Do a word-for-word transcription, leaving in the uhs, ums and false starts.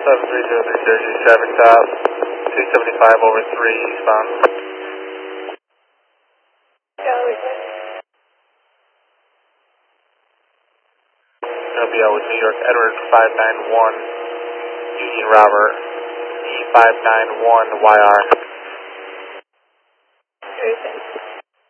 seven three zero three Jersey, traffic stop, two seventy-five over three eastbound. N B L with New York Edward five nine one, Union Robert, E five nine one Y R.